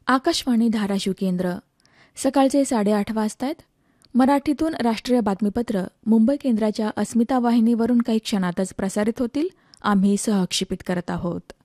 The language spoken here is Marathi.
आकाशवाणी धाराशिव केंद्र सकाळचे 8:30 वाजतायत. मराठीतून राष्ट्रीय बातमीपत्र मुंबई केंद्राच्या अस्मिता वाहिनीवरून काही क्षणातच प्रसारित होतील. आम्ही सहक्षेपित करत आहोत.